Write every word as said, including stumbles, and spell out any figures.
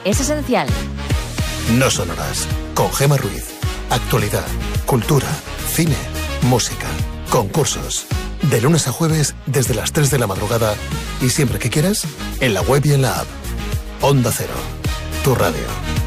es esencial. No son horas. Con Gema Ruiz. Actualidad, cultura, cine, música, concursos. De lunes a jueves desde las tres de la madrugada y siempre que quieras, en la web y en la app. Onda Cero, tu radio.